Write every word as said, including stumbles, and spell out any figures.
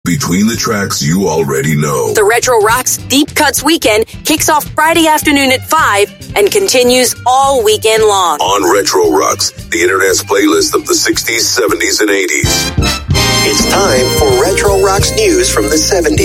Between the tracks you already know. The Retro Rocks Deep Cuts Weekend kicks off Friday afternoon at five and continues all weekend long. On Retro Rocks, the internet's playlist of the sixties, seventies, and eighties. It's time for Retro Rocks news from the seventies.